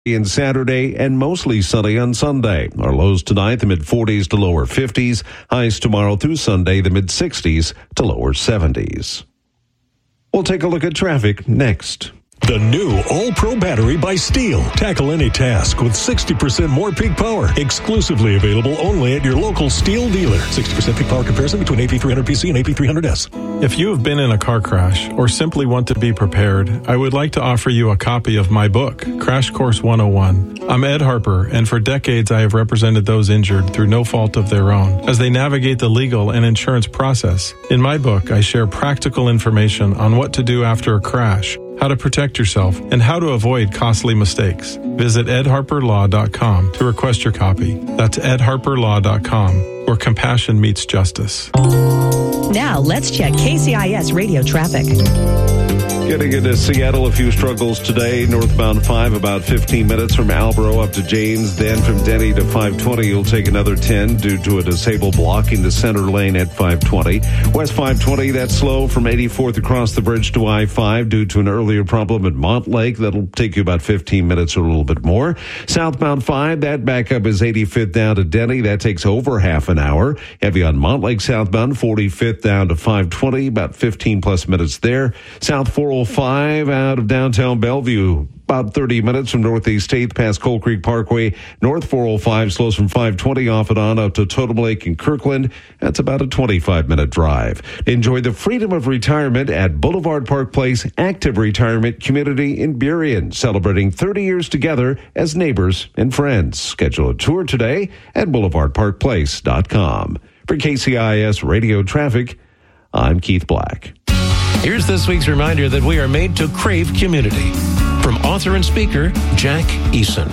and Saturday, and mostly sunny on Sunday. Our lows tonight, the mid-40s to lower 50s. Highs tomorrow through Sunday, the mid-60s to lower 70s. We'll take a look at traffic next. The new All-Pro battery by Steel. Tackle any task with 60% more peak power. Exclusively available only at your local Steel dealer. 60% peak power comparison between AP300PC and AP300S. If you have been in a car crash or simply want to be prepared, I would like to offer you a copy of my book, Crash Course 101. I'm Ed Harper, and for decades I have represented those injured through no fault of their own as they navigate the legal and insurance process. In my book, I share practical information on what to do after a crash, how to protect yourself, and how to avoid costly mistakes. Visit edharperlaw.com to request your copy. That's edharperlaw.com, where compassion meets justice. Now, let's check KCIS radio traffic. Getting into Seattle, a few struggles today. Northbound 5, about 15 minutes from Albro up to James. Then from Denny to 520, you'll take another 10 due to a disabled blocking the center lane at 520. West 520, that's slow from 84th across the bridge to I-5 due to an earlier problem at Montlake. That'll take you about 15 minutes or a little bit more. Southbound 5, that backup is 85th down to Denny. That takes over half an hour. Heavy on Montlake southbound, 45th down to 520, about 15 plus minutes there. South 405 out of downtown Bellevue, about 30 minutes from Northeast 8th past Coal Creek Parkway. North 405 slows from 520 off and on up to Totem Lake in Kirkland. That's about a 25-minute drive. Enjoy the freedom of retirement at Boulevard Park Place Active Retirement Community in Burien, celebrating 30 years together as neighbors and friends. Schedule a tour today at boulevardparkplace.com. For KCIS Radio Traffic, I'm Keith Black. Here's this week's reminder that we are made to crave community. From author and speaker, Jack Eason.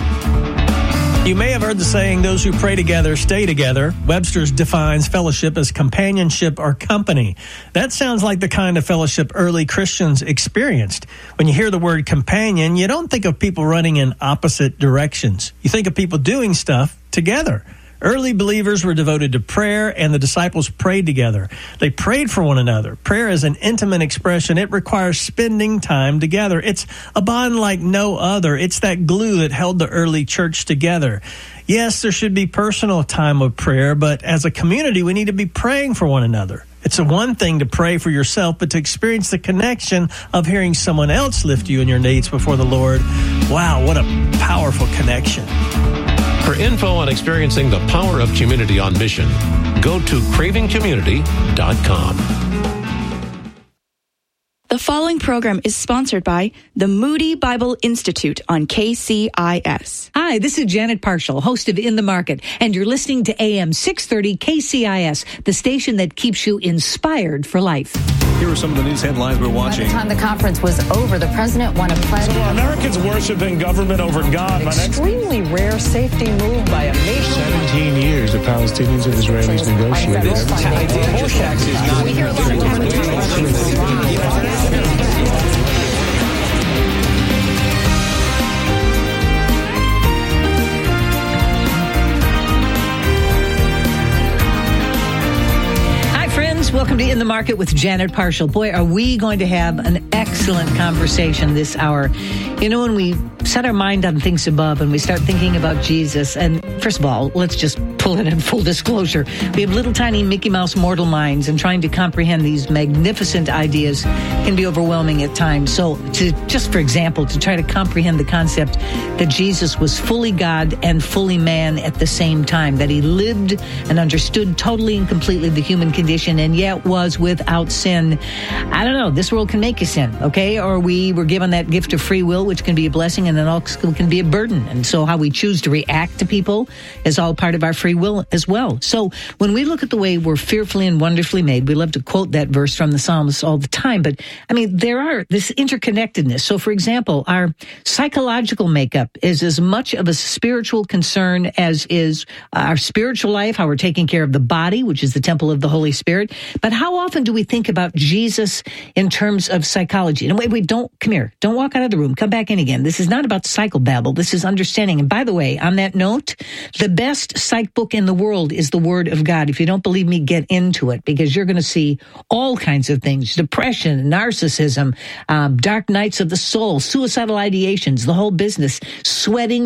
You may have heard the saying, those who pray together stay together. Webster's defines fellowship as companionship or company. That sounds like the kind of fellowship early Christians experienced. When you hear the word companion, you don't think of people running in opposite directions. You think of people doing stuff together. Early believers were devoted to prayer, and the disciples prayed together. They prayed for one another. Prayer is an intimate expression. It requires spending time together. It's a bond like no other. It's that glue that held the early church together. Yes, there should be personal time of prayer, but as a community, we need to be praying for one another. It's a one thing to pray for yourself, but to experience the connection of hearing someone else lift you in your needs before the Lord. Wow, what a powerful connection. For info on experiencing the power of community on mission, go to cravingcommunity.com. The following program is sponsored by the Moody Bible Institute on KCIS. Hi, this is Janet Parshall, host of In the Market, and you're listening to AM 630 KCIS, the station that keeps you inspired for life. Here are some of the news headlines we're watching. By the time the conference was over, the president won a pledge. So are Americans worshiping government over God? Extremely rare safety move by a nation. 17 years the Palestinians and Israelis negotiated. We hear a lot of Welcome to In the Market with Janet Parshall. Boy, are we going to have an excellent conversation this hour. You know, when we set our mind on things above and we start thinking about Jesus, and first of all, let's just pull it in full disclosure. We have little tiny Mickey Mouse mortal minds, and trying to comprehend these magnificent ideas can be overwhelming at times. So just for example, to try to comprehend the concept that Jesus was fully God and fully man at the same time, that he lived and understood totally and completely the human condition and yet was without sin. I don't know. This world can make you sin, okay? Or we were given that gift of free will, which can be a blessing and then also can be a burden. And so how we choose to react to people is all part of our free will as well. So when we look at the way we're fearfully and wonderfully made, we love to quote that verse from the Psalms all the time. But I mean, there are this interconnectedness. So for example, our psychological makeup is as much of a spiritual concern as is our spiritual life, how we're taking care of the body, which is the temple of the Holy Spirit. But how often do we think about Jesus in terms of psychology? And wait, don't, come here. Don't walk out of the room. Come back in again. This is not about psychobabble. This is understanding. And by the way, on that note, the best psych book in the world is the Word of God. If you don't believe me, get into it, because you're going to see all kinds of things: depression, narcissism, dark nights of the soul, suicidal ideations, the whole business, sweating